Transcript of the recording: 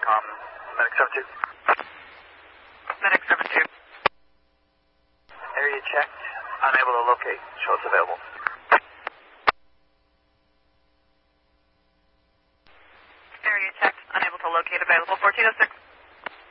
com. Medic 72. Medic 72. Area checked. Unable to locate. Show us available. Area checked. Unable to locate. Available. 1406.